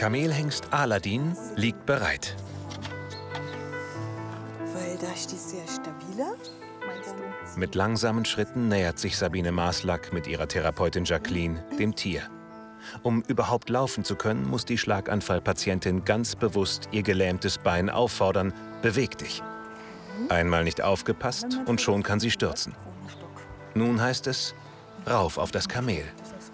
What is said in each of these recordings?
Kamelhengst Aladin liegt bereit. Weil da stehst du ja stabiler. Mit langsamen Schritten nähert sich Sabine Maslak mit ihrer Therapeutin Jacqueline dem Tier. Um überhaupt laufen zu können, muss die Schlaganfallpatientin ganz bewusst ihr gelähmtes Bein auffordern: Beweg dich. Einmal nicht aufgepasst und schon kann sie stürzen. Nun heißt es, rauf auf das Kamel.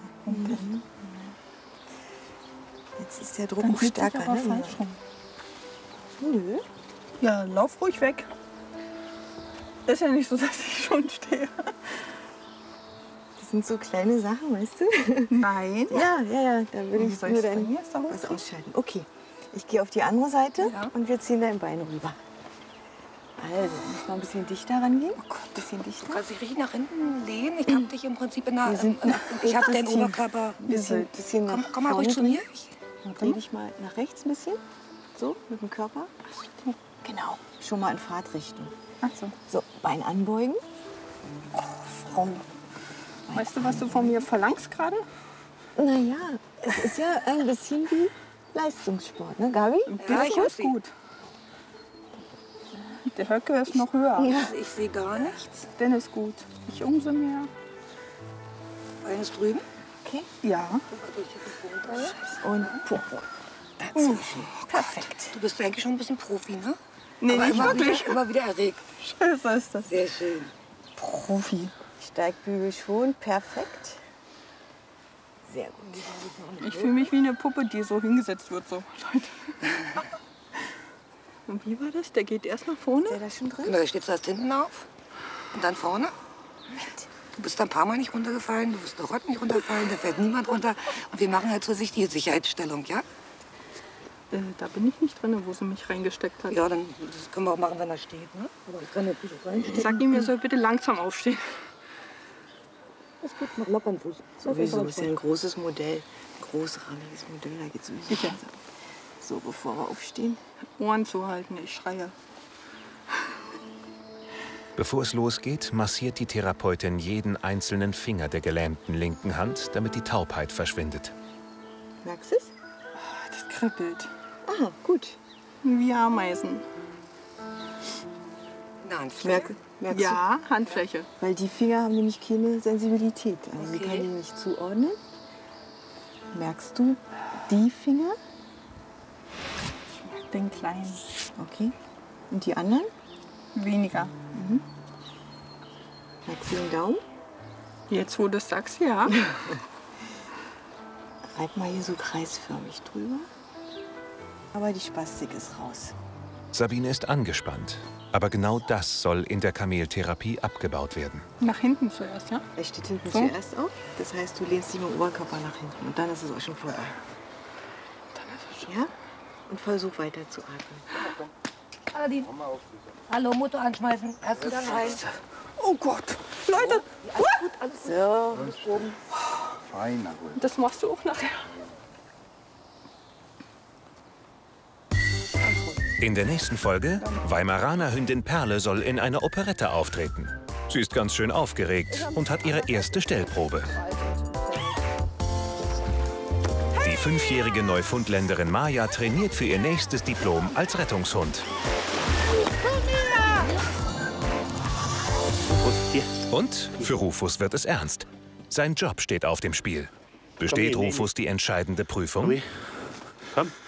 Jetzt ist der Druck noch stärker. Ne? Nö. Ja, lauf ruhig weg. Ist ja nicht so, dass ich schon stehe. Das sind so kleine Sachen, weißt du? Nein. Ja, da würde ich nur dein was ausschalten. Okay, ich gehe auf die andere Seite und wir ziehen dein Bein rüber. Also, muss mal ein bisschen dichter rangehen. Oh Gott, ein bisschen dichter. Du kannst dich richtig nach hinten lehnen. Ich habe dich im Prinzip in der... Ich habe den Oberkörper... Bisschen komm mal ruhig zu mir. Dreh dich mal nach rechts ein bisschen. So, mit dem Körper. Genau. Schon mal in Fahrtrichtung. Ach so. So, Bein anbeugen. Oh, Frau. Weißt du, was du von mir verlangst gerade? Naja, es ist ja ein bisschen wie Leistungssport, ne, Gabi? Ja, ich ist gut. Der Höcke ist noch höher. Ja. Ich sehe gar nichts. Den ist gut. Ich umso mehr. Bein ist drüben. Okay. Ja. Und dazwischen. Perfekt. Du bist eigentlich schon ein bisschen Profi, ne? Nee, aber nicht wirklich. Immer wieder erregt. Scheiße ist das. Sehr schön. Profi. Steigbügel schon. Perfekt. Sehr gut. Ich fühle mich wie eine Puppe, die so hingesetzt wird. So, Leute. Und wie war das? Der geht erst nach vorne? Ist der da schon drin? Genau, der steht zuerst hinten auf und dann vorne. Du bist ein paar Mal nicht runtergefallen, du bist noch heute nicht runtergefallen, da fällt niemand runter. Und wir machen halt so die Sicherheitsstellung, ja? Da bin ich nicht drin, wo sie mich reingesteckt hat. Ja, dann das können wir auch machen, wenn er steht, ne? Aber ich kann natürlich auch reinstehen. Sag ihm, er soll bitte langsam aufstehen. Ist gut, mach locker den Fuß. Sowieso, ist ja ein großes Modell. Ein großrahmiges Modell, da geht's sowieso. Sicher. So, bevor wir aufstehen. Ohren zuhalten, ich schreie. Bevor es losgeht, massiert die Therapeutin jeden einzelnen Finger der gelähmten linken Hand, damit die Taubheit verschwindet. Merkst du es? Das kribbelt. Aha, gut. Wie Ameisen. Eine Handfläche? Merkst Ja, Handfläche. du? Weil die Finger haben nämlich keine Sensibilität. Also sie Okay. kann die nicht zuordnen. Merkst du die Finger? Ich merke den kleinen. Okay. Und die anderen? Weniger. Merkst du den Daumen? Jetzt, wo du es sagst, ja. Reib mal hier so kreisförmig drüber. Aber die Spastik ist raus. Sabine ist angespannt. Aber genau das soll in der Kameltherapie abgebaut werden. Nach hinten zuerst, ja? Er steht hinten So? zuerst auf. Das heißt, du lehnst dich mit dem Oberkörper nach hinten. Und dann ist es auch schon vorbei. Dann ist es schon. Ja? Und versuch weiter zu atmen. Aladin. Hallo, Motor anschmeißen. Hast du dann rein? Oh Gott, Leute, So, oben. Feiner. das machst du auch nachher. In der nächsten Folge, Weimaraner Hündin Perle soll in einer Operette auftreten. Sie ist ganz schön aufgeregt und hat ihre erste Stellprobe. Die 5-jährige Neufundländerin Maja trainiert für ihr nächstes Diplom als Rettungshund. Und für Rufus wird es ernst. Sein Job steht auf dem Spiel. Besteht Rufus die entscheidende Prüfung? Komm.